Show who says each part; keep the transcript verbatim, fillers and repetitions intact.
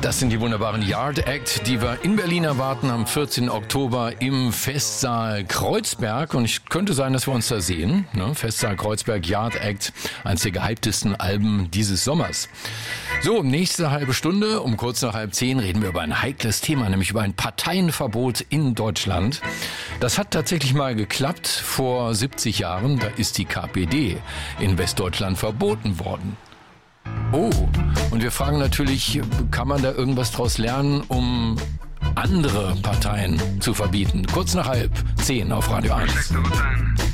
Speaker 1: Das sind die wunderbaren Yard Act, die wir in Berlin erwarten am vierzehnten Oktober im Festsaal Kreuzberg. Und es könnte sein, dass wir uns da sehen. Ne? Festsaal Kreuzberg, Yard Act, eines der gehyptesten Alben dieses Sommers. So, nächste halbe Stunde, um kurz nach halb zehn, reden wir über ein heikles Thema, nämlich über ein Parteienverbot in Deutschland. Das hat tatsächlich mal geklappt vor siebzig Jahren. Da ist die K P D in Westdeutschland verboten worden. Oh, und wir fragen natürlich, kann man da irgendwas draus lernen, um andere Parteien zu verbieten? Kurz nach halb zehn auf Radio eins.